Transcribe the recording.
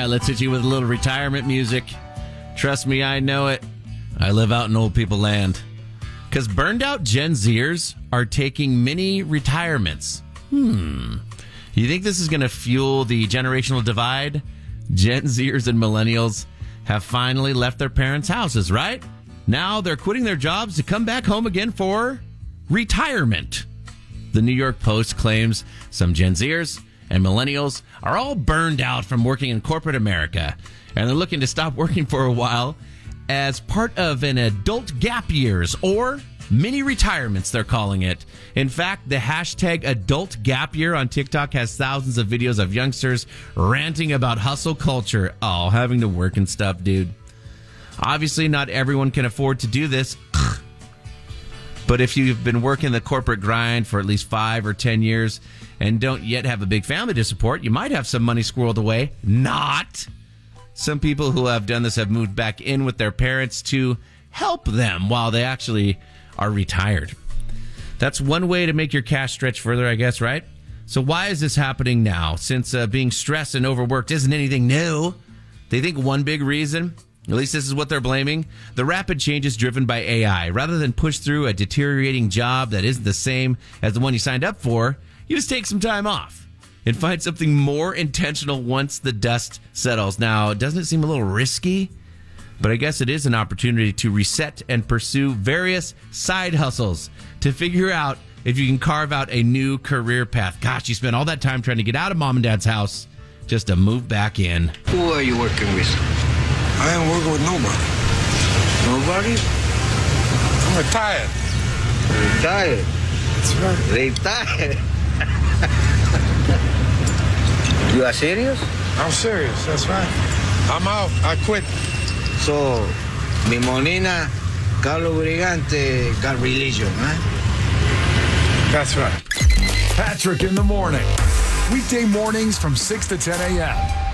let's hit you with a little retirement music. Trust me, I know it. I live out in old people land. Because burned out Gen Zers are taking mini retirements. You think this is going to fuel the generational divide? Gen Zers and millennials have finally left their parents' houses, right? Now they're quitting their jobs to come back home again for retirement. The New York Post claims some Gen Zers and millennials are all burned out from working in corporate America, and they're looking to stop working for a while as part of an adult gap years, or mini retirements, they're calling it. In fact, the hashtag adult gap year on TikTok has thousands of videos of youngsters ranting about hustle culture. Oh, having to work and stuff, dude. Obviously, not everyone can afford to do this. But if you've been working the corporate grind for at least 5 or 10 years and don't yet have a big family to support, you might have some money squirreled away. Not. Some people who have done this have moved back in with their parents to help them while they actually are retired. That's one way to make your cash stretch further, I guess, right? So why is this happening now? Since being stressed and overworked isn't anything new, they think one big reason, at least this is what they're blaming, the rapid changes driven by AI. Rather than push through a deteriorating job that isn't the same as the one you signed up for, you just take some time off and find something more intentional once the dust settles. Now, doesn't it seem a little risky? But I guess it is an opportunity to reset and pursue various side hustles to figure out if you can carve out a new career path. Gosh, you spent all that time trying to get out of mom and dad's house just to move back in. Who are you working with? I ain't working with nobody. Nobody? I'm retired. Retired? That's right. Retired? You are serious? I'm serious, that's right. I'm out. I quit. So, mi Molina, Carlos Brigante got religion, huh? That's right. Patrick in the morning. Weekday mornings from 6 to 10 a.m.